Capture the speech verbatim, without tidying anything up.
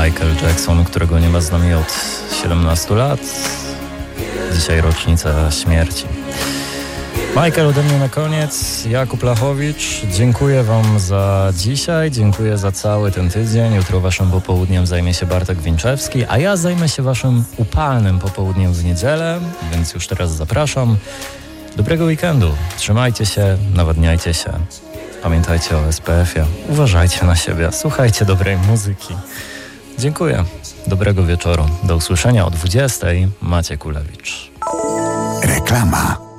Michael Jackson, którego nie ma z nami od siedemnastu lat. Dzisiaj rocznica śmierci. Michael ode mnie na koniec. Jakub Lachowicz, dziękuję Wam za dzisiaj, dziękuję za cały ten tydzień. Jutro Waszym popołudniem zajmie się Bartek Winczewski, a ja zajmę się Waszym upalnym popołudniem w niedzielę, więc już teraz zapraszam. Dobrego weekendu, trzymajcie się, nawadniajcie się. Pamiętajcie o S P F-ie, uważajcie na siebie, słuchajcie dobrej muzyki. Dziękuję, dobrego wieczoru. Do usłyszenia o dwudziestej. Maciek Kulewicz. Reklama.